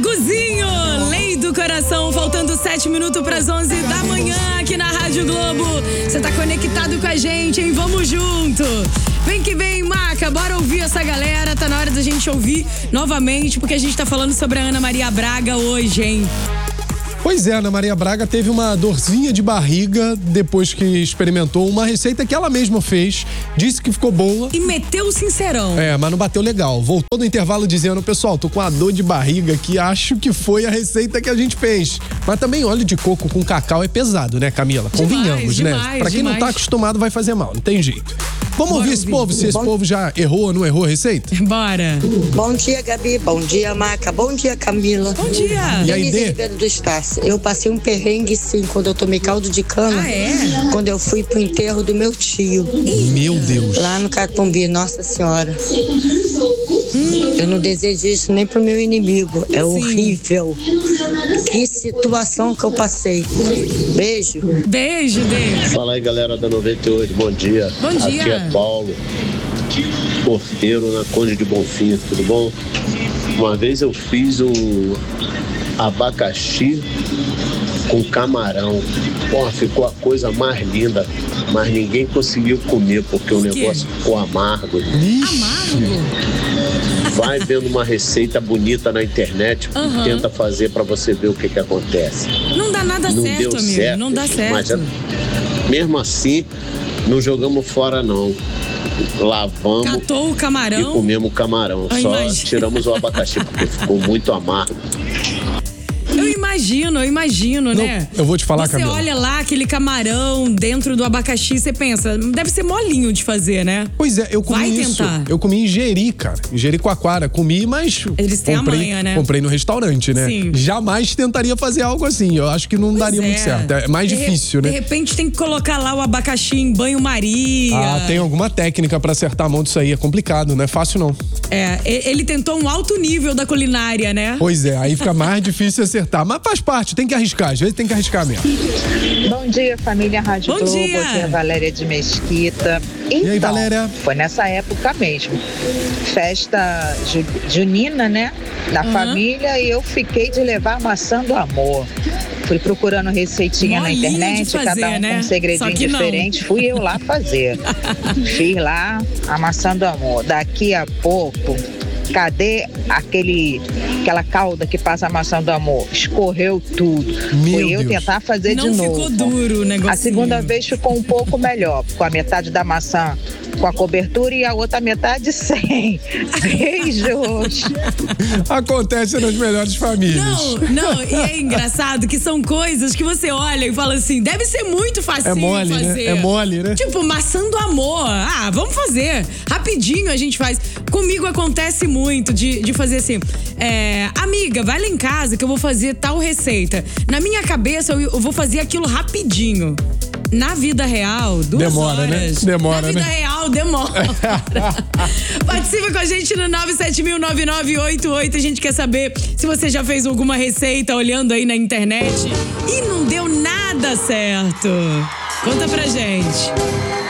Guzinho, Lei do Coração, faltando 7 minutos para as 11 da manhã aqui na Rádio Globo. Você tá conectado com a gente, hein? Vamos junto. Vem que vem, Maca, bora ouvir essa galera. Tá na hora da gente ouvir novamente, porque a gente tá falando sobre a Ana Maria Braga hoje, hein? Pois é, a Ana Maria Braga teve uma dorzinha de barriga depois que experimentou uma receita que ela mesma fez, disse que ficou boa. E meteu o sincerão. É, mas não bateu legal. Voltou no intervalo dizendo, pessoal, tô com uma dor de barriga aqui, acho que foi a receita que a gente fez. Mas também óleo de coco com cacau é pesado, né, Camila? Convenhamos, né? Pra quem não tá acostumado vai fazer mal, não tem jeito. Vamos ouvir esse povo, se esse povo já errou ou não errou a receita? Bora. Bom dia, Gabi. Bom dia, Maca. Bom dia, Camila. Bom dia. E aí, Dê? do Estácio. Eu passei um perrengue, sim, quando eu tomei caldo de cana. Ah, é? Quando eu fui pro enterro do meu tio. Meu Deus. Lá no Catumbi, Nossa Senhora. Eu não desejo isso nem pro meu inimigo. É horrível. Que situação que eu passei. Beijo. Beijo, Dê. Fala aí, galera da 98, bom dia. Bom dia. Aqui é Paulo, porteiro na Conde de Bonfim, tudo bom? Uma vez eu fiz um abacaxi com camarão. Pô, ficou a coisa mais linda, mas ninguém conseguiu comer porque o negócio ficou amargo. Amargo? Vai vendo uma receita bonita na internet, tenta fazer pra você ver o que acontece. Não dá nada Não certo, deu amigo. certo, Não dá certo. Mas mesmo assim, não jogamos fora não. Lavamos Catou o camarão e comemos o camarão. Só imagino. tiramos o abacaxi porque ficou muito amargo. Eu imagino, Não, né? eu vou te falar, Você Camila. olha lá aquele camarão dentro do abacaxi, você pensa, deve ser molinho de fazer, né? Pois é, eu comi Vai isso. tentar. Eu comi em Jeri, cara. Em Jericoacoara. Comi, mas Eles têm a manha, né? Comprei no restaurante, né? Sim. Jamais tentaria fazer algo assim. Eu acho que não daria muito certo. É mais difícil, né? De repente tem que colocar lá o abacaxi em banho-maria. Ah, tem alguma técnica pra acertar a mão disso aí. É complicado, não é fácil não. É, ele tentou um alto nível da culinária, né? Pois é, aí fica mais difícil acertar. Mas faz parte, tem que arriscar. Às vezes tem que arriscar mesmo. Bom dia, família Rádio Bom Globo. dia. Aqui é a Valéria de Mesquita. Então, aí, Valéria? foi nessa época mesmo. Festa junina, né? Da família, e eu fiquei de levar a maçã do amor. Fui procurando receitinha Molinho na de internet, fazer, cada um né? com um segredinho Só que não. diferente. Fui eu lá fazer. Fiz lá a maçã do amor. Daqui a pouco, cadê aquela calda que passa a maçã do amor? Escorreu tudo. Meu Fui eu Deus. tentar fazer Não de novo. ficou duro o negocinho. A segunda vez ficou um pouco melhor, com a metade da maçã com a cobertura e a outra metade sem. Beijos! Acontece nas melhores famílias. Não, e é engraçado que são coisas que você olha e fala assim, deve ser muito facinho É mole, fazer. né? É mole, né? Tipo, maçã do amor. Ah, vamos fazer. Rapidinho a gente faz. Comigo acontece muito de fazer assim, amiga, vai lá em casa que eu vou fazer tal receita. Na minha cabeça eu vou fazer aquilo rapidinho. Na vida real, 2 Demora, né? horas. Demora, Na vida né? real, demora. Participa com a gente no 970009988. A gente quer saber se você já fez alguma receita olhando aí na internet e não deu nada certo. Conta pra gente.